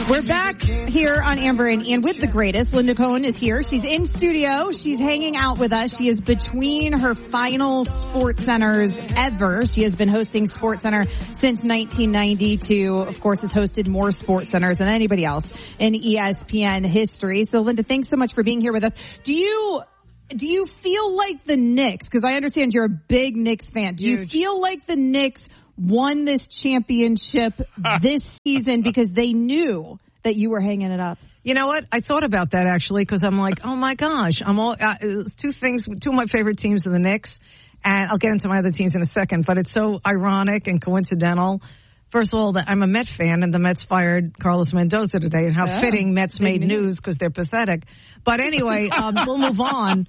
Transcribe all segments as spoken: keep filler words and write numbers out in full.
We're back here on Amber and Ian with the greatest. Linda Cohen is here. She's in studio. She's hanging out with us. She is between her final Sports Centers ever. She has been hosting Sports Center since nineteen ninety-two. Of course, has hosted more Sports Centers than anybody else in E S P N history. So, Linda, thanks so much for being here with us. Do you... Do you feel like the Knicks, because I understand you're a big Knicks fan, do Huge. you feel like the Knicks won this championship this season because they knew that you were hanging it up? You know what? I thought about that actually because I'm like, oh my gosh, I'm all uh, two things. Two of my favorite teams are the Knicks, and I'll get into my other teams in a second. But it's so ironic and coincidental. First of all, that I'm a Met fan, and the Mets fired Carlos Mendoza today, and how yeah. fitting Mets made news because they're pathetic. But anyway, um, we'll move on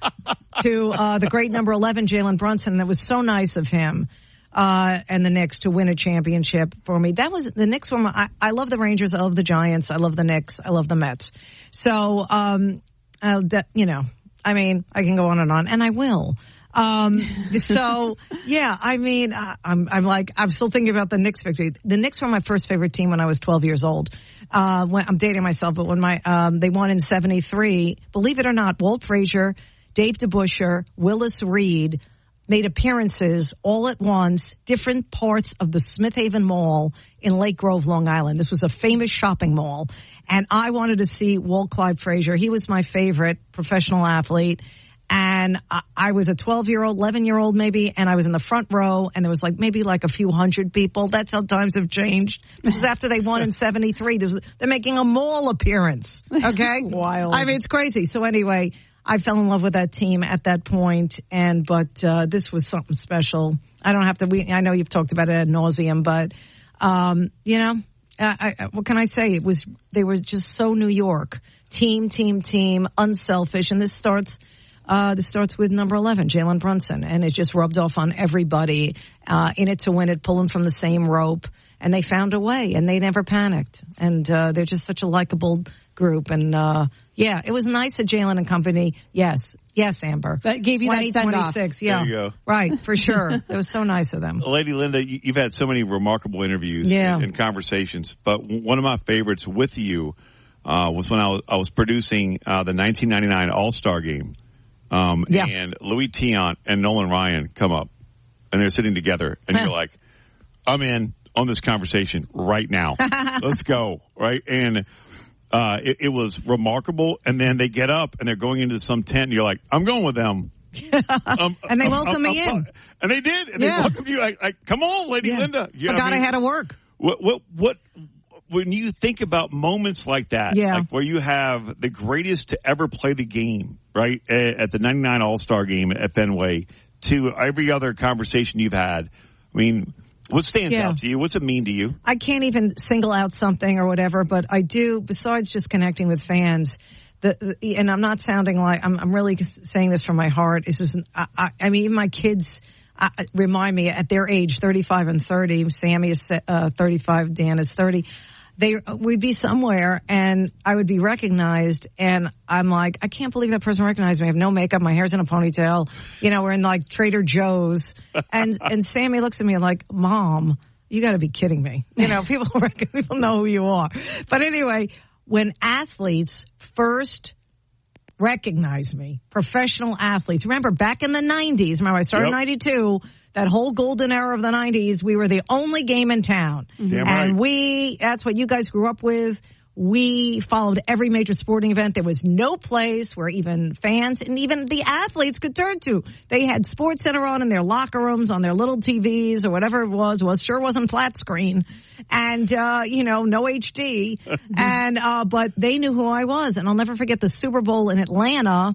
to uh, the great number eleven, Jalen Brunson. And it was so nice of him uh, and the Knicks to win a championship for me. That was the Knicks were my, I, I love the Rangers, I love the Giants, I love the Knicks, I love the Mets. So, um, I'll de- you know, I mean, I can go on and on, and I will. Um, so yeah, I mean, uh, I'm, I'm like, I'm still thinking about the Knicks victory. The Knicks were my first favorite team when I was twelve years old. Uh, when, I'm dating myself, but when my, um, they won in seventy-three, believe it or not, Walt Frazier, Dave DeBusschere, Willis Reed made appearances all at once, different parts of the Smith Haven Mall in Lake Grove, Long Island. This was a famous shopping mall. And I wanted to see Walt Clyde Frazier. He was my favorite professional athlete. And I was a twelve-year-old, eleven-year-old maybe, and I was in the front row, and there was like maybe like a few hundred people. That's how times have changed. This is after they won in seventy-three. Was, they're making a mall appearance, okay? Wild. I mean, it's crazy. So anyway, I fell in love with that team at that point, and but uh, this was something special. I don't have to, we, I know you've talked about it ad nauseum, but, um, you know, I, I, what can I say? It was, they were just so New York. Team, team, team, unselfish, and this starts... Uh, this starts with number eleven, Jalen Brunson, and it just rubbed off on everybody uh, in it to win it, pulling from the same rope, and they found a way, and they never panicked, and uh, they're just such a likable group, and uh, yeah, it was nice of Jalen and company. Yes, yes, Amber. That gave you that send off. Yeah, there you go. Right, for sure. It was so nice of them. Lady Linda, you've had so many remarkable interviews yeah. and, and conversations, but one of my favorites with you uh, was when I was, I was producing uh, the nineteen ninety-nine All-Star Game. Um, yeah. And Louis Tiant and Nolan Ryan come up, and they're sitting together, and you're like, I'm in on this conversation right now. Let's go, right? And uh, it, it was remarkable, and then they get up, and they're going into some tent, and you're like, I'm going with them. um, and they um, welcome um, me um, in. And they did, and yeah. they welcomed you. Like, like, come on, Lady yeah. Linda. You Forgot know, I, mean, I had to work. What, what, what, when you think about moments like that, yeah. like where you have the greatest to ever play the game, right, at the ninety-nine All-Star Game at Fenway, to every other conversation you've had, I mean, what stands yeah. out to you? What's it mean to you? I can't even single out something or whatever, but I do, besides just connecting with fans, the, the and I'm not sounding like, I'm, I'm really saying this from my heart. This is, I, I, I mean, even my kids uh, remind me at their age, thirty-five and thirty, Sammy is uh, thirty-five, Dan is thirty. They, we'd be somewhere and I would be recognized, and I'm like, I can't believe that person recognized me. I have no makeup, my hair's in a ponytail, you know, we're in like Trader Joe's, and and Sammy looks at me like, Mom, you got to be kidding me. You know, people reckon, people know who you are. But anyway, when athletes first recognize me, professional athletes, remember back in the nineties, remember I started in yep. ninety-two. That whole golden era of the nineties, we were the only game in town. Damn and right. we, that's what you guys grew up with. We followed every major sporting event. There was no place where even fans and even the athletes could turn to. They had Sports Center on in their locker rooms, on their little T Vs or whatever it was. Well, sure wasn't flat screen. And, uh, you know, no H D. and, uh, but they knew who I was. And I'll never forget the Super Bowl in Atlanta.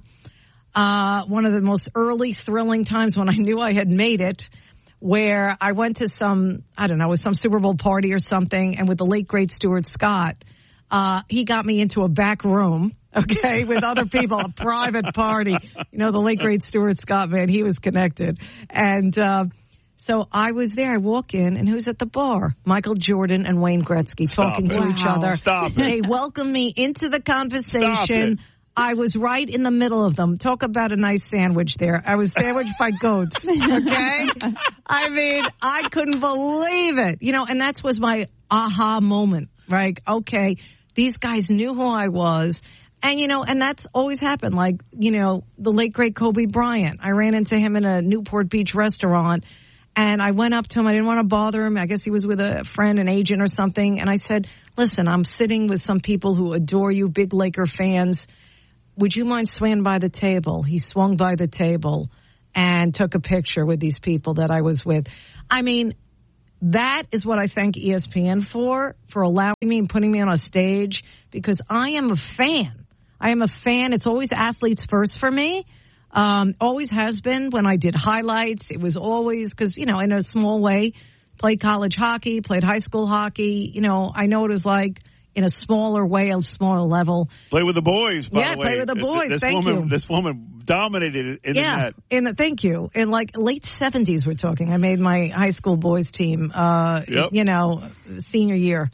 Uh, one of the most early thrilling times when I knew I had made it, where I went to some, I don't know, it was some Super Bowl party or something, and with the late great Stuart Scott, uh, he got me into a back room, okay, with other people, a private party. You know, the late great Stuart Scott, man, he was connected. And, uh, so I was there. I walk in, and who's at the bar? Michael Jordan and Wayne Gretzky Stop talking it. to Wow. each other. Stop it. They welcomed me into the conversation. I was right in the middle of them. Talk about a nice sandwich there. I was sandwiched by goats, okay? I mean, I couldn't believe it. You know, and that was my aha moment, right? Okay, these guys knew who I was. And, you know, and that's always happened. Like, you know, the late, great Kobe Bryant. I ran into him in a Newport Beach restaurant, and I went up to him. I didn't want to bother him. I guess he was with a friend, an agent or something. And I said, listen, I'm sitting with some people who adore you, big Laker fans. Would you mind swinging by the table? He swung by the table and took a picture with these people that I was with. I mean, that is what I thank E S P N for, for allowing me and putting me on a stage, because I am a fan. I am a fan. It's always athletes first for me. Um, always has been. When I did highlights, it was always, because, you know, in a small way, played college hockey, played high school hockey. You know, I know what it was like in a smaller way, a smaller level. Play with the boys, by yeah, the way. play with the boys. This Thank woman, you. This woman dominated in yeah, the net. In the, thank you. In like late seventies, we're talking. I made my high school boys team, uh, yep. you know, senior year.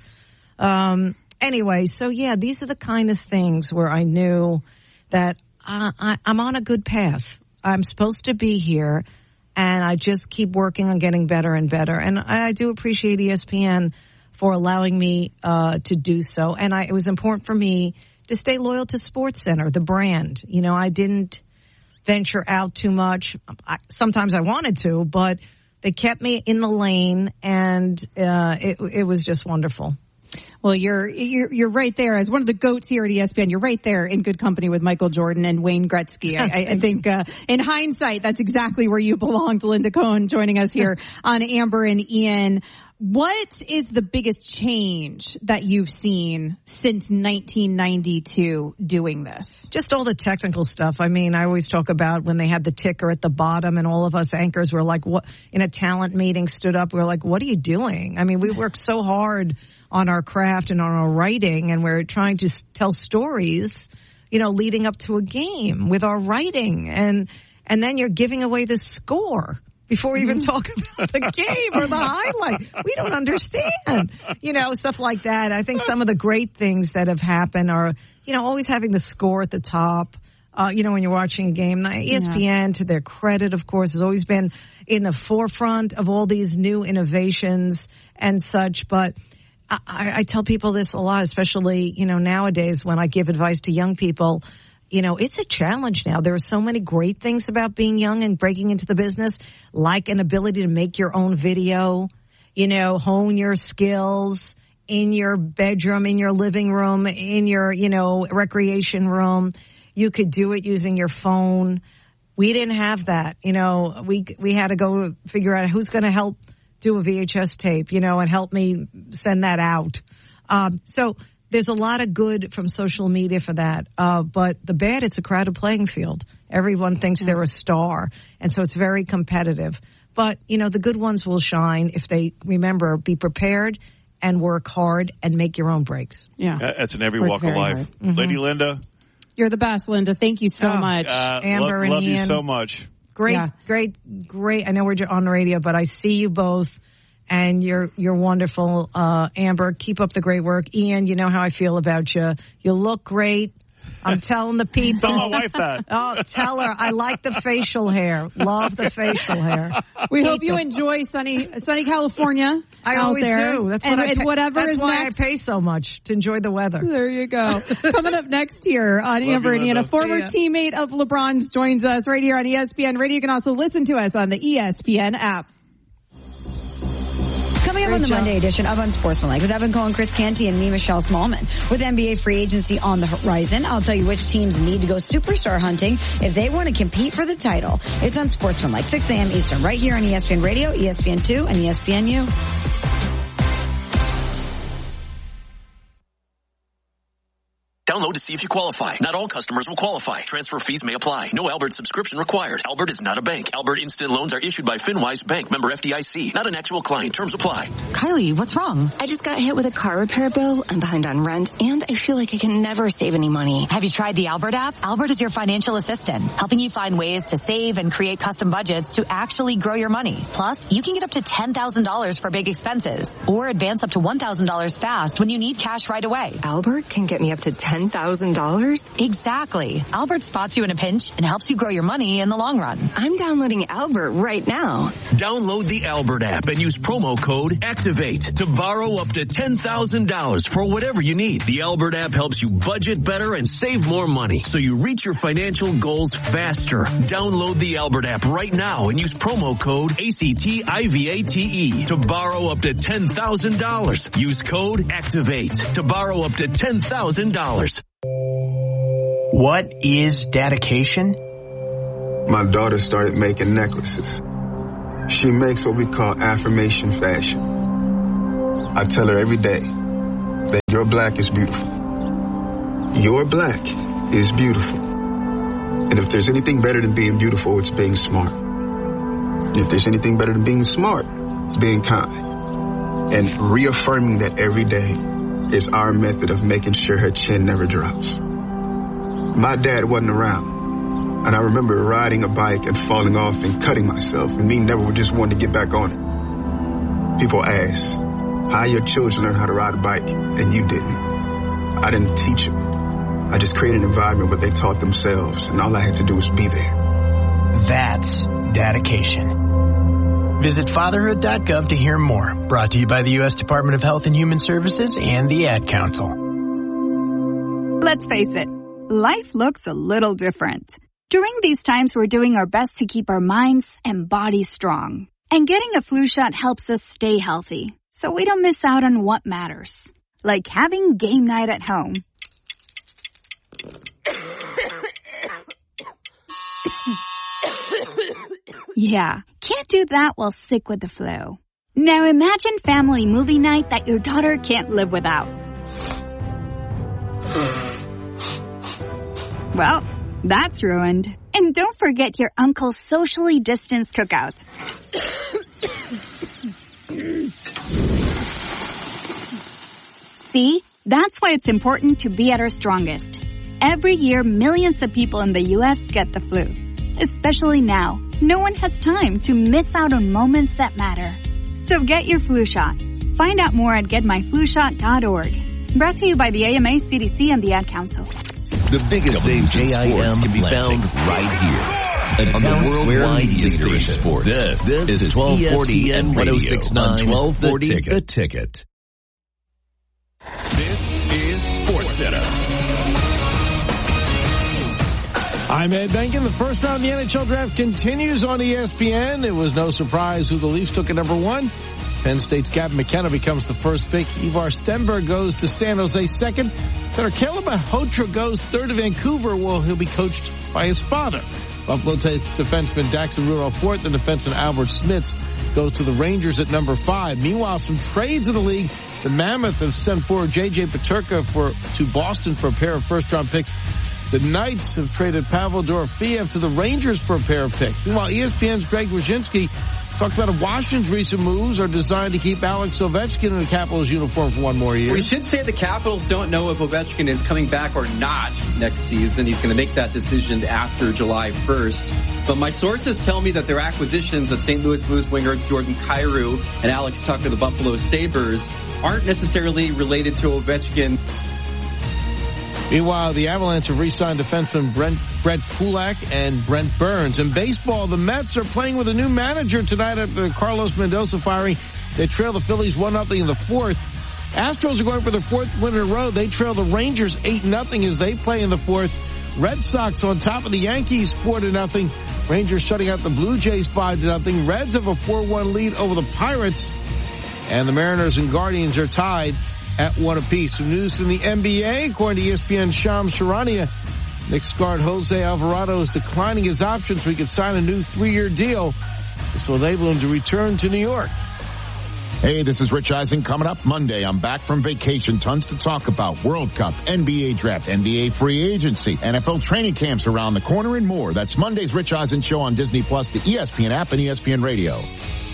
Um, Anyway, so yeah, these are the kind of things where I knew that uh, I, I'm on a good path. I'm supposed to be here, and I just keep working on getting better and better. And I, I do appreciate E S P N for allowing me uh, to do so. And I, it was important for me to stay loyal to SportsCenter, the brand. You know, I didn't venture out too much. I, sometimes I wanted to, but they kept me in the lane, and uh, it, it was just wonderful. Well, you're, you're, you're right there as one of the GOATs here at E S P N. You're right there in good company with Michael Jordan and Wayne Gretzky. I, I think, uh, in hindsight, that's exactly where you belong. Linda Cohn joining us here on Amber and Ian. What is the biggest change that you've seen since nineteen ninety-two doing this? Just all the technical stuff. I mean, I always talk about when they had the ticker at the bottom and all of us anchors were like, what, in a talent meeting stood up. We were like, what are you doing? I mean, we work so hard on our craft and on our writing, and we're trying to tell stories, you know, leading up to a game with our writing. And, and then you're giving away the score before we even talk about the game or the highlight. We don't understand, you know, stuff like that. I think some of the great things that have happened are, you know, always having the score at the top. Uh, you know, when you're watching a game, E S P N, yeah. to their credit, of course, has always been in the forefront of all these new innovations and such. But I, I tell people this a lot, especially, you know, nowadays when I give advice to young people. You know, it's a challenge now. There are so many great things about being young and breaking into the business, like an ability to make your own video, you know, hone your skills in your bedroom, in your living room, in your, you know, recreation room. You could do it using your phone. We didn't have that. You know, we we had to go figure out who's going to help do a V H S tape, you know, and help me send that out. Um, so there's a lot of good from social media for that. Uh, but the bad, it's a crowded playing field. Everyone thinks mm-hmm. they're a star. And so it's very competitive. But, you know, the good ones will shine if they, remember, be prepared and work hard and make your own breaks. Yeah. That's in every work walk of life. Mm-hmm. Lady Linda. You're the best, Linda. Thank you so oh, much. Uh, Amber love, and love Ian. you so much. Great, yeah. great, great. I know we're on the radio, but I see you both. And you're you're wonderful, uh, Amber. Keep up the great work. Ian, you know how I feel about you. You look great. I'm telling the people. Tell my wife that. Oh, tell her. I like the facial hair. Love the facial hair. We hope you enjoy sunny sunny California. I out always there. do. That's and, what I and pay, whatever That's is why next. I pay so much, to enjoy the weather. There you go. Coming up next here on Amber and Ian, a former yeah. teammate of LeBron's joins us right here on E S P N Radio. You can also listen to us on the E S P N app. Coming up Great on the job. Monday edition of Unsportsmanlike with Evan Cohen, Chris Canty, and me, Michelle Smallman. With N B A free agency on the horizon, I'll tell you which teams need to go superstar hunting if they want to compete for the title. It's Unsportsmanlike, six a.m. Eastern, right here on E S P N Radio, E S P N two, and E S P N U. Download to see if you qualify. Not all customers will qualify. Transfer fees may apply. No Albert subscription required. Albert is not a bank. Albert Instant Loans are issued by FinWise Bank, member F D I C. Not an actual client. Terms apply. Kylie, what's wrong? I just got hit with a car repair bill. I'm behind on rent, and I feel like I can never save any money. Have you tried the Albert app? Albert is your financial assistant, helping you find ways to save and create custom budgets to actually grow your money. Plus, you can get up to ten thousand dollars for big expenses, or advance up to one thousand dollars fast when you need cash right away. Albert can get me up to ten ten thousand dollars? Exactly. Albert spots you in a pinch and helps you grow your money in the long run. I'm downloading Albert right now. Download the Albert app and use promo code ACTIVATE to borrow up to ten thousand dollars for whatever you need. The Albert app helps you budget better and save more money so you reach your financial goals faster. Download the Albert app right now and use promo code ACTIVATE to borrow up to ten thousand dollars. Use code ACTIVATE to borrow up to ten thousand dollars. What is dedication? My daughter started making necklaces. She makes what we call affirmation fashion. I tell her every day that your black is beautiful. Your black is beautiful. And if there's anything better than being beautiful, it's being smart. If there's anything better than being smart, it's being kind. And reaffirming that every day is our method of making sure her chin never drops. My dad wasn't around, and I remember riding a bike and falling off and cutting myself, and me never just wanted to get back on it. People ask, how your children learn how to ride a bike, and you didn't. I didn't teach them. I just created an environment where they taught themselves, and all I had to do was be there. That's dedication. Visit fatherhood dot gov to hear more. Brought to you by the U S Department of Health and Human Services and the Ad Council. Let's face it, life looks a little different. During these times, we're doing our best to keep our minds and bodies strong. And getting a flu shot helps us stay healthy, so we don't miss out on what matters. Like having game night at home. Yeah, can't do that while sick with the flu. Now imagine family movie night that your daughter can't live without. Well, that's ruined. And don't forget your uncle's socially distanced cookouts. See, that's why it's important to be at our strongest. Every year, millions of people in the U S get the flu. Especially now, no one has time to miss out on moments that matter. So get your flu shot. Find out more at get my flu shot dot org. Brought to you by the A M A, C D C, and the Ad Council. The biggest names in sports can be found right here. A on the worldwide leader in sports. This, this is twelve forty and one oh six point nine twelve forty The Ticket. The Ticket. This is SportsCenter. I'm Ed Benkin. The first round of the N H L draft continues on E S P N. It was no surprise who the Leafs took at number one. Penn State's Gavin McKenna becomes the first pick. Ivar Stenberg goes to San Jose second. Center Caleb Malhotra goes third to Vancouver, where he'll be coached by his father. Buffalo takes defenseman Daxon Rudolph fourth, and defenseman Albert Smits goes to the Rangers at number five. Meanwhile, some trades in the league. The Mammoth have sent forward J J Peterka for to Boston for a pair of first-round picks. The Knights have traded Pavel Dorofeyev to the Rangers for a pair of picks. Meanwhile, E S P N's Greg Wyshynski talked about if Washington's recent moves are designed to keep Alex Ovechkin in the Capitals uniform for one more year. We should say the Capitals don't know if Ovechkin is coming back or not next season. He's going to make that decision after July first. But my sources tell me that their acquisitions of Saint Louis Blues winger Jordan Kyrou and Alex Tucker, the Buffalo Sabres, aren't necessarily related to Ovechkin. Meanwhile, the Avalanche have re-signed defenseman Brent, Brett Kulak and Brent Burns. In baseball, the Mets are playing with a new manager tonight after the Carlos Mendoza firing. They trail the Phillies one nothing in the fourth. Astros are going for their fourth win in a row. They trail the Rangers eight nothing as they play in the fourth. Red Sox on top of the Yankees four to nothing. Rangers shutting out the Blue Jays five to nothing. Reds have a four one lead over the Pirates. And the Mariners and Guardians are tied at one apiece. Some news from the N B A. According to E S P N's Shams Charania, Knicks guard Jose Alvarado is declining his option so he could sign a new three-year deal. This will enable him to return to New York. Hey, this is Rich Eisen. Coming up Monday, I'm back from vacation. Tons to talk about. World Cup, N B A draft, N B A free agency, N F L training camps around the corner, and more. That's Monday's Rich Eisen Show on Disney Plus, the E S P N app, and E S P N Radio.